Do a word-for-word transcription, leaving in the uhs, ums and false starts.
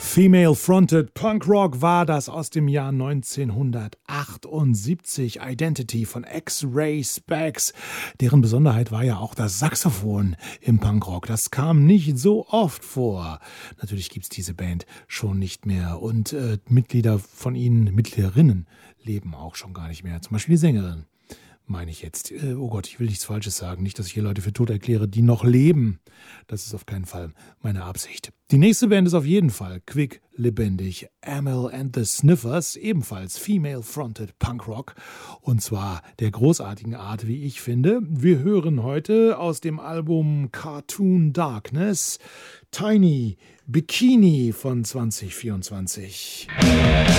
Female Fronted Punk Rock war das aus dem Jahr neunzehnhundertachtundsiebzig. Identity von X-Ray Spex. Deren Besonderheit war ja auch das Saxophon im Punkrock. Das kam nicht so oft vor. Natürlich gibt's diese Band schon nicht mehr. Und äh, Mitglieder von ihnen, Mitgliederinnen, leben auch schon gar nicht mehr. Zum Beispiel die Sängerin. Meine ich jetzt. Äh, oh Gott, ich will nichts Falsches sagen. Nicht, dass ich hier Leute für tot erkläre, die noch leben. Das ist auf keinen Fall meine Absicht. Die nächste Band ist auf jeden Fall quick, lebendig. Amyl and the Sniffers, ebenfalls Female-Fronted Punkrock. Und zwar der großartigen Art, wie ich finde. Wir hören heute aus dem Album Cartoon Darkness Tiny Bikini von zwanzig vierundzwanzig.